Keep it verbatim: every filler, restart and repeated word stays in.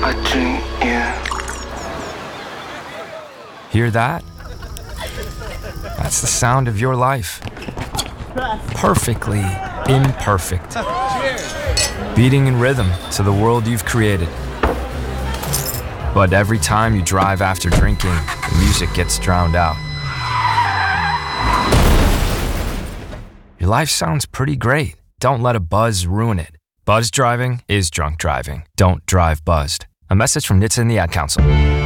I drink you. Hear that? That's the sound of your life. Perfectly imperfect. Beating in rhythm to the world you've created. But every time you drive after drinking, the music gets drowned out. Your life sounds pretty great. Don't let a buzz ruin it. Buzz driving is drunk driving. Don't drive buzzed. A message from N H T S A and the Ad Council.